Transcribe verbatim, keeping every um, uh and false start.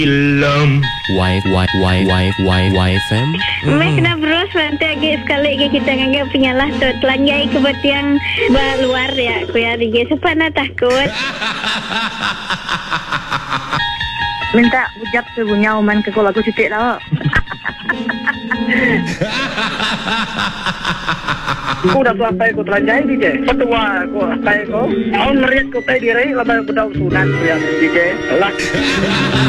Film Y Y Y Y Y Y F M. Mek kena berus nanti lagi sekali lagi kita nganggap penyalah tu telanjai ke buat yang luar ya aku ya dia siapa nak takut. Minta ujap sebunya oman ke kalau aku cutik lah. Aku dah selesai aku telanjai D J. Petua aku selesai aku. Tahun meriat aku tay diri, lepas aku dah usunan aku ya D J. Lah.